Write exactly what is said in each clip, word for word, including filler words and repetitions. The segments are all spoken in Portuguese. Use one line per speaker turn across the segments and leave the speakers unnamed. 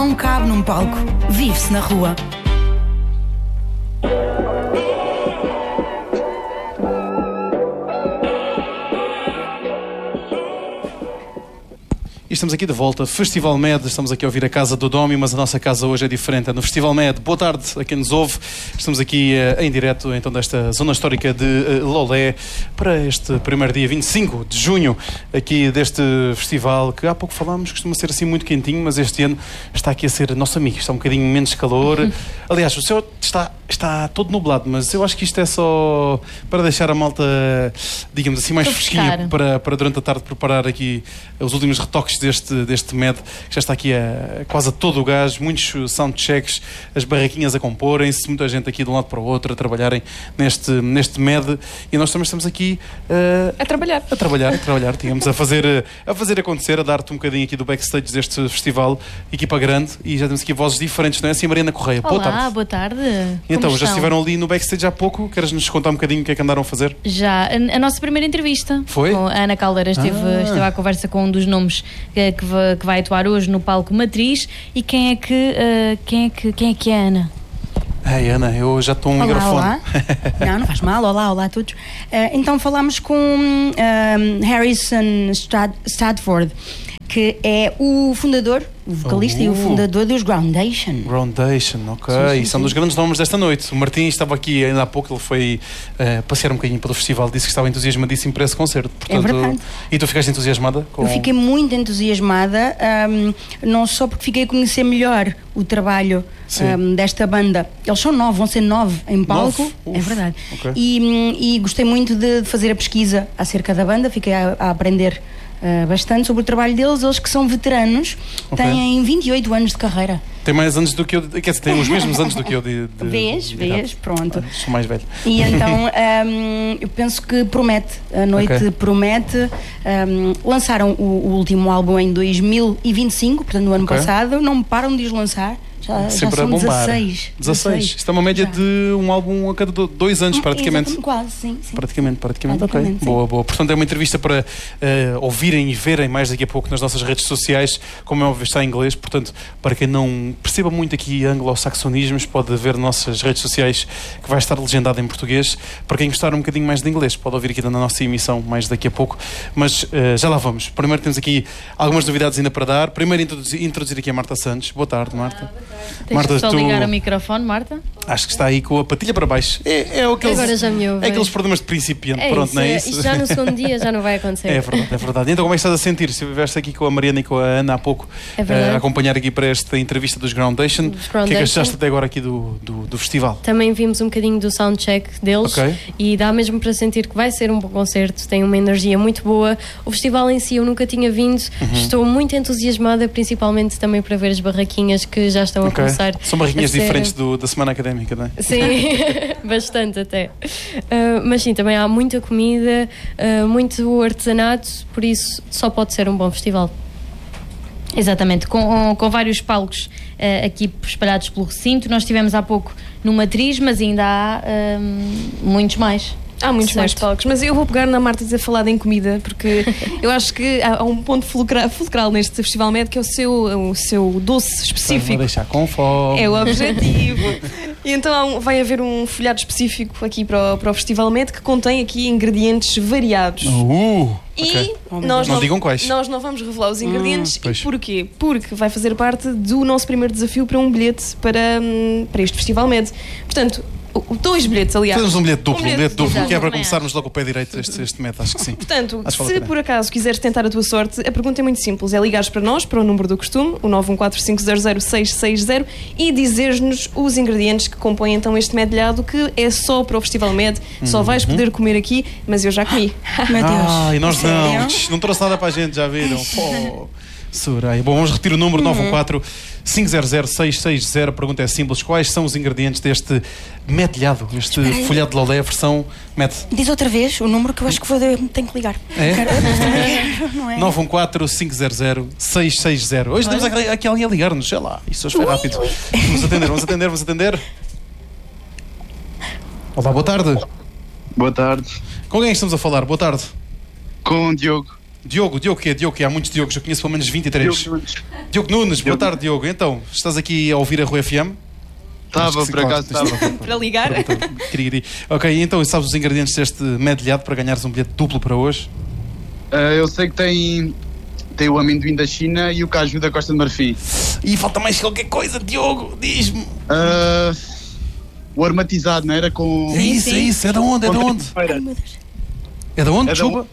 Não cabe num palco, vive-se na rua.
E estamos aqui de volta, Festival Med, estamos aqui a ouvir a casa do Domi, mas a nossa casa hoje é diferente, é no Festival Med. Boa tarde a quem nos ouve, estamos aqui uh, em direto então desta zona histórica de uh, Lolé para este primeiro dia, vinte e cinco de junho, aqui deste festival que há pouco falámos, costuma ser assim muito quentinho, mas este ano está aqui a ser nosso amigo, está um bocadinho menos calor. Aliás, o céu está, está todo nublado, mas eu acho que isto é só para deixar a malta, digamos assim, mais fresquinha para, para durante a tarde preparar aqui os últimos retoques deste, deste Med, que já está aqui a, a quase a todo o gás, muitos soundchecks, as barraquinhas a comporem-se, muita gente aqui de um lado para o outro a trabalharem neste, neste Med, e nós também estamos aqui uh,
a trabalhar,
a trabalhar, a trabalhar, digamos, a fazer, a fazer acontecer, a dar-te um bocadinho aqui do backstage deste festival, equipa grande, e já temos aqui vozes diferentes, não é assim, Mariana Correia?
Olá,
boa tarde.
boa tarde.
E então,
Como
já
estão?
estiveram ali no backstage há pouco, queres-nos contar um bocadinho o que é que andaram a fazer?
Já, a, a nossa primeira entrevista
foi?
Com a Ana Caldeira, esteve,
ah.
esteve à conversa com um dos nomes que, que, vai, que vai atuar hoje no palco Matriz. E quem é que, uh, quem é que, quem é que é a Ana?
Ai, Ana, eu já estou um
Olá,
microfone.
olá. Não, não faz mal. Olá, olá a todos. Uh, então falámos com um, Harrison Strad- Stradford, que é o fundador, o vocalista
oh.
e o fundador dos Groundation.
Groundation, ok.
Sim, sim,
e são
sim.
dos grandes nomes desta noite. O Martim estava aqui ainda há pouco, ele foi uh, passear um bocadinho pelo festival, disse que estava entusiasmadíssimo para esse concerto. Portanto,
é verdade.
E tu ficaste entusiasmada? Com...
Eu fiquei muito entusiasmada, um, não só porque fiquei a conhecer melhor o trabalho um, desta banda. Eles são nove, vão ser nove em palco.
Nove?
É verdade.
Okay.
E, e gostei muito de fazer a pesquisa acerca da banda, fiquei a, a aprender Uh, bastante sobre o trabalho deles. Eles que são veteranos,
okay.
têm vinte e oito anos de carreira.
Tem mais anos do que eu, quer dizer, tem os mesmos anos do que eu de, de,
Vês,
de
vês, pronto.
Ah, sou mais velho.
E então um, eu penso que promete, a noite okay. promete. Um, lançaram o, o último álbum em dois mil e vinte e cinco, portanto no ano okay. passado, não param de os lançar. Já,
Sempre
já são
a bombar.
dezasseis.
dezasseis. Isto é uma média já. de um álbum a cada dois anos, praticamente.
Quase, sim. sim.
Praticamente, praticamente.
praticamente
ok. Boa, boa. Portanto, é uma entrevista para uh, ouvirem e verem mais daqui a pouco nas nossas redes sociais, como é óbvio, está em inglês. Portanto, para quem não perceba muito aqui anglo-saxonismos, pode ver nas nossas redes sociais que vai estar legendado em português. Para quem gostar um bocadinho mais de inglês, pode ouvir aqui na nossa emissão mais daqui a pouco. Mas uh, já lá vamos. Primeiro temos aqui algumas novidades ainda para dar. Primeiro introduzir, introduzir aqui a Marta Santos. Boa tarde, Marta.
Ah, boa tarde.
Marta,
só
tu...
ligar o microfone, Marta.
Acho que está aí com a patilha para baixo. É, é, aqueles,
Agora já me ouve.
É aqueles problemas de principiante.
É
Pronto,
isso,
não é
é,
isso?
Isto já no segundo dia já não vai acontecer.
É verdade, é verdade. Então como é que estás a sentir? Se estiveste aqui com a Mariana e com a Ana há pouco
é
uh, a acompanhar aqui para esta entrevista dos Groundation, o que é que achaste até agora aqui do, do, do festival?
Também vimos um bocadinho do soundcheck deles
okay.
e dá mesmo para sentir que vai ser um bom concerto, tem uma energia muito boa. O festival em si eu nunca tinha vindo, uhum. estou muito entusiasmada, principalmente também para ver as barraquinhas que já estão okay. a começar.
São barraquinhas diferentes do, da semana académica, não é?
Sim, bastante até. Uh, mas sim, também há muita comida, uh, muito artesanato, por isso só pode ser um bom festival.
Exatamente, com, com vários palcos uh, aqui espalhados pelo recinto. Nós estivemos há pouco no Matriz, mas ainda há um, muitos mais.
Há muitos certo. mais palcos, mas eu vou pegar na Marta dizer falada em comida, porque eu acho que há um ponto fulcral, fulcral neste Festival Med, que é o seu, o seu doce específico.
Vou deixar com fome.
É o objetivo. E então vai haver um folhado específico aqui para o, para o Festival Med que contém aqui ingredientes variados.
Uh,
e
okay.
nós
não,
não,
digam quais.
nós não vamos revelar os ingredientes.
Hum,
e porquê? Porque vai fazer parte do nosso primeiro desafio para um bilhete para, para este Festival Med. Portanto, dois bilhetes, aliás.
Fazemos um bilhete duplo, um bilhete, bilhete duplo,
exato,
que é para começarmos logo o pé direito este, este método, acho que sim.
Portanto,
acho
se por acaso quiseres tentar a tua sorte, a pergunta é muito simples, é ligares para nós, para o número do costume, o nove um quatro cinco zero zero seis seis zero, e dizeres-nos os ingredientes que compõem então este medalhado, que é só para o Festival Med, uhum. só vais poder comer aqui, mas eu já comi.
Meu Deus.
Ah, e nós não, não trouxe nada para a gente, já viram? Pô. Soraya. Bom, vamos repetir o número, nove um quatro cinco zero zero seis seis zero. A pergunta é simples: quais são os ingredientes deste medalhado, este
Espera
folhado de Lolé, a versão Med?
Diz outra vez o número que eu acho que vou, tenho que ligar.
É?
Não é?
nove um quatro cinco zero zero seis seis zero. Hoje temos aqui, aqui alguém a ligar-nos, sei lá, isso hoje foi ui, rápido. Ui. Vamos atender, vamos atender, vamos atender. Olá, boa tarde.
Boa tarde.
Com quem estamos a falar? Boa tarde.
Com o Diogo.
Diogo, Diogo quê? Diogo quê? Há muitos Diogos, eu conheço pelo menos vinte e três.
Diogo Nunes.
Diogo Nunes, boa
Diogo.
tarde, Diogo. Então, estás aqui a ouvir a Rua F M?
Estava, por acaso estava.
Para ligar.
Ok, então sabes os ingredientes deste medalhado para ganhares um bilhete duplo para hoje?
Uh, eu sei que tem, tem o amendoim da China e o caju da Costa de Marfim.
E falta mais qualquer coisa, Diogo, diz-me.
Uh, o aromatizado, não era? Com.
É isso, é isso, é de onde? É de onde? É de onde,
É da
desculpa?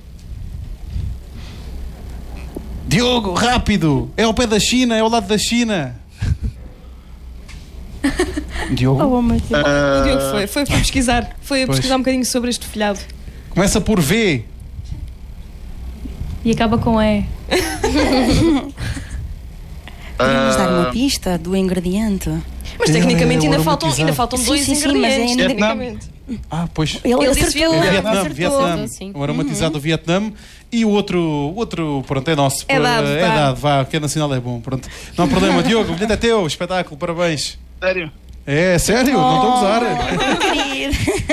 Diogo, rápido! É ao pé da China, é ao lado da China. Diogo?
Oh, meu Deus.
O Diogo foi, foi para pesquisar. Foi a
Pois.
pesquisar um bocadinho sobre este folhado.
Começa por V.
E acaba com E.
Podemos dar uma
Uh,
pista do ingrediente?
Mas
É,
tecnicamente
é o
ainda faltam,
aromatizado.
ainda faltam
Sim,
dois
sim, sim, mas
ingredientes.
ainda-
Tecnicamente.
Ah, pois.
Ele,
Ele disse
acertou.
Vietnã.
Vietnã,
acertou.
Vietnã.
Sim.
O aromatizado do Vietnã e o outro, o outro, pronto, é nosso.
É dado,
é
vá.
dado, vá, que é nacional, é bom, pronto. Não há problema, Diogo, o bilhete é teu, espetáculo, parabéns.
sério?
É, sério, não estou a gozar.
Querido.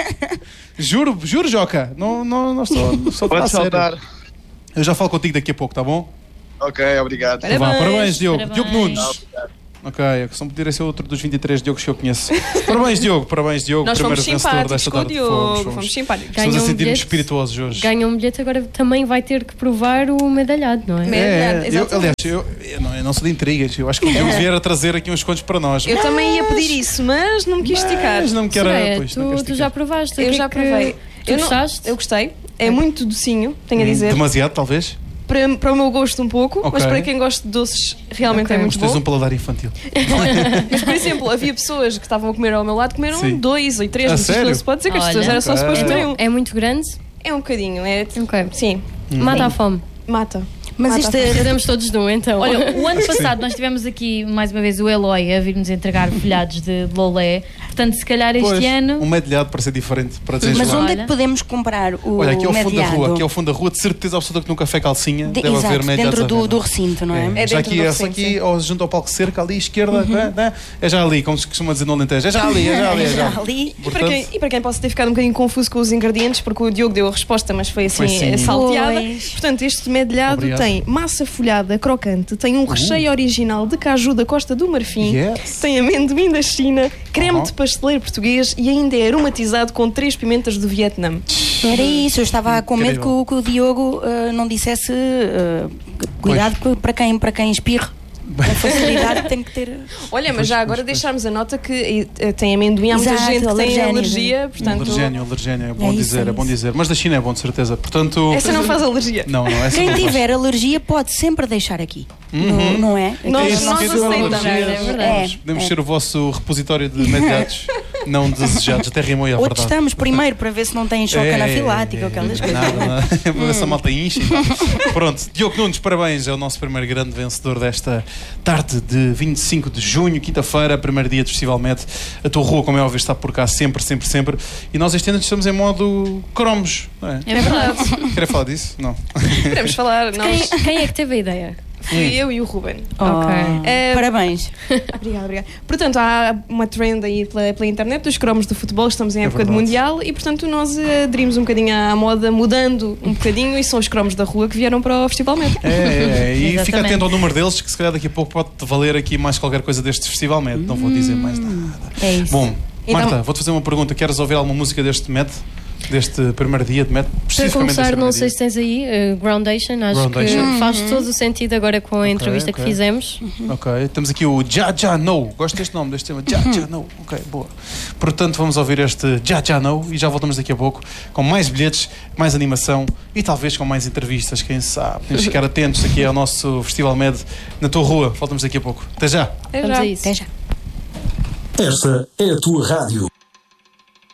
Juro, juro, Joca, não, não, não estou, não estou a
Pode
sério.
saltar.
Eu já falo contigo daqui a pouco, tá bom?
Ok, obrigado.
Parabéns.
Vá, parabéns, Diogo.
Parabéns.
Diogo Nunes.
Obrigado.
Ok, só me poderia ser outro dos vinte e três Diogos que eu conheço. Parabéns, Diogo, parabéns, Diogo.
Nós
primeiro
fomos
vencedor
simpáticos
desta
com o
tarde.
Diogo.
Fomos,
Fomos,
fomos.
simpáticos.
Estamos
Ganha
a
um
sentir-nos
bilhete.
espirituosos hoje.
Ganha um bilhete, agora também vai ter que provar o medalhado, não é?
Me-
É, eu,
Exatamente.
aliás, eu, eu, não, eu não sou de intrigas. Eu acho que o Diogo vier a trazer aqui uns contos para nós.
Eu também ia pedir isso, mas não me quis esticar.
Mas não me quero.
Soraya,
Pois, não
tu,
quero
tu já
esticar.
provaste? o
Eu
que
já
é que-
provei.
Tu
Eu não-
gostaste?
Eu gostei. É muito docinho, tenho a dizer.
Demasiado, talvez.
Para, para o meu gosto um pouco,
Ok.
mas para quem gosta de doces realmente
Ok.
é muito
Mas tens
bom.
um paladar infantil.
Mas, por exemplo, havia pessoas que estavam a comer ao meu lado, comeram
Sim.
dois ou três,
A
não sei se
sério?
não se pode dizer que as
Olha.
pessoas era só
Ok.
suposto comerem um.
É muito grande?
É um bocadinho, é.
Ok.
Sim,
Mata a fome.
mata.
Mas
Mata
isto
a fome.
Fazemos todos num, então.
é
Olha, o ano passado nós tivemos aqui mais uma vez o Eloy a vir-nos entregar folhados de Lolé. Portanto, se calhar este
Pois,
ano.
um medalhado para ser diferente, para dizer
Mas
lá.
onde é
Olha.
que podemos comprar o
Olha, aqui ao fundo da
medalhado?
rua, aqui ao fundo da rua, de certeza absoluta que num café calcinha
De-
deve
exato,
haver medalhados
dentro
à
do,
venda.
do recinto, não é?
É
já
dentro
aqui,
do
essa
recinto,
aqui,
sim.
ou junto ao palco cerca, ali à esquerda, né, né? É já ali, como se costuma dizer no Alentejo. É já ali, é já ali, é já ali.
ali.
E para,
Portanto-
quem, e para quem possa ter ficado um bocadinho confuso com os ingredientes, porque o Diogo deu a resposta, mas foi assim
Foi sim.
eh, salteada.
Pois.
Portanto, este medalhado
Obrigado.
tem massa folhada crocante, tem um recheio original de caju da Costa do Marfim,
Yes.
tem amendoim da China, creme
Uhum.
de pasteleiro português e ainda é aromatizado com três pimentas do Vietnã.
Era isso, eu estava com medo que
Incrível.
o, que o Diogo ah, não dissesse ah, cuidado que- para quem, para quem espirre. A facilidade tem que ter.
Olha, mas
Pois,
já
pois,
agora
pois.
deixarmos a nota que eh, tem amendoim. Há muita
Exato,
gente que tem
alergénico.
alergia, portanto.
Alergénio, alergénio, é bom
É isso,
dizer,
é
é bom
isso.
dizer. Mas da China é bom, de certeza. Portanto.
Essa não faz alergia.
Não, não, essa
Quem
não faz.
tiver alergia pode sempre deixar aqui.
Uhum.
Não, não é?
Nós-
É isso,
nós
quem tiver
aceitamos.
alergias,
É verdade.
Podemos
É.
ser o vosso repositório de medalhados não desejados. Até rimou e é
Ou
verdade.
testamos primeiro para ver se não tem choque
É,
anafilático,
é,
aquelas
é,
coisas.
nada, nada. Para ver se a malta incha. e tal. Pronto, Diogo Nunes, parabéns. É o nosso primeiro grande vencedor desta tarde de vinte e cinco de junho, quinta-feira, primeiro dia do Festival Med. A tua rua, como é óbvio, está por cá sempre, sempre, sempre. E nós este ano estamos em modo cromos. Não é?
É verdade.
Querem falar disso? Não.
Queremos falar. Nós,
Quem, quem é que teve a ideia?
fui eu e o Ruben.
Oh,
Ok.
Eh,
Parabéns.
Obrigada, obrigada. Portanto, há uma trend aí pela, pela internet dos cromos do futebol, estamos em
É
época de
verdade.
Mundial e, portanto, nós eh, aderimos um bocadinho à moda, mudando um bocadinho, e são os cromos da rua que vieram para o Festival Med.
É, é, é. E fica
Exatamente.
atento ao número deles, que se calhar daqui a pouco pode-te valer aqui mais qualquer coisa deste Festival Med. Não vou dizer mais nada.
É isso.
Bom,
Então-
Marta, vou-te fazer uma pergunta. Queres ouvir alguma música deste Med? Deste primeiro dia de Med?
Para
Especificamente
começar,
deste
não
primeiro
sei
dia.
se tens aí uh, Groundation, acho
Groundation.
que faz todo o sentido agora com a
Ok,
entrevista
ok.
que fizemos.
Ok, temos aqui o Já Já No. Gosto deste nome, deste tema. Já Já No. Ok, boa. Portanto, vamos ouvir este Já Já No e já voltamos daqui a pouco com mais bilhetes, mais animação e talvez com mais entrevistas, quem sabe. Temos de ficar atentos aqui ao nosso Festival Med na tua rua. Voltamos daqui a pouco. Até já.
Até
Vamos
já.
a isso.
Até já.
Esta é a tua rádio.